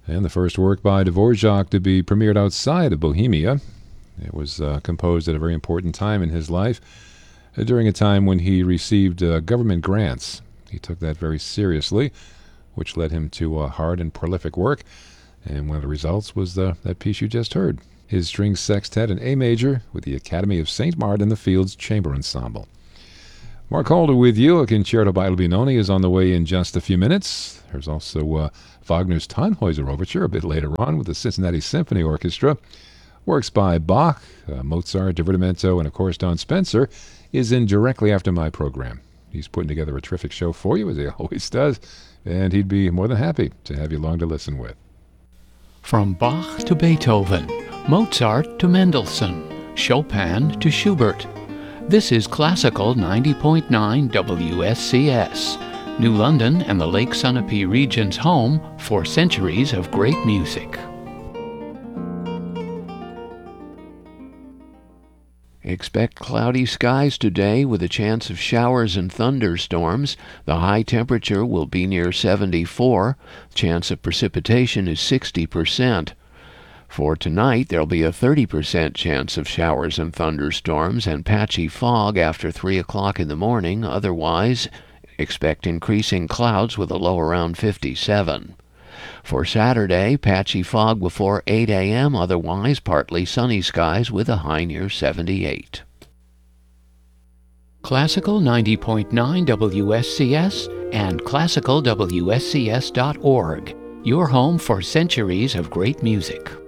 and the first work by Dvorak to be premiered outside of Bohemia. It was composed at a very important time in his life, during a time when he received government grants. He took that very seriously, which led him to hard and prolific work, and one of the results was that piece you just heard, his string sextet in A major with the Academy of St. Martin-in-the-Fields Chamber Ensemble. Mark Holder with you. A Concerto by Albinoni is on the way in just a few minutes. There's also Wagner's Tannhäuser Overture a bit later on with the Cincinnati Symphony Orchestra. Works by Bach, Mozart, Divertimento, and of course Don Spencer is in directly after my program. He's putting together a terrific show for you, as he always does, and he'd be more than happy to have you along to listen with. From Bach to Beethoven, Mozart to Mendelssohn, Chopin to Schubert. This is Classical 90.9 WSCS, New London and the Lake Sunapee region's home for centuries of great music. Expect cloudy skies today with a chance of showers and thunderstorms. The high temperature will be near 74. Chance of precipitation is 60%. For tonight, there'll be a 30% chance of showers and thunderstorms and patchy fog after 3 o'clock in the morning. Otherwise, expect increasing clouds with a low around 57. For Saturday, patchy fog before 8 a.m., otherwise partly sunny skies with a high near 78. Classical 90.9 WSCS and classicalwscs.org, your home for centuries of great music.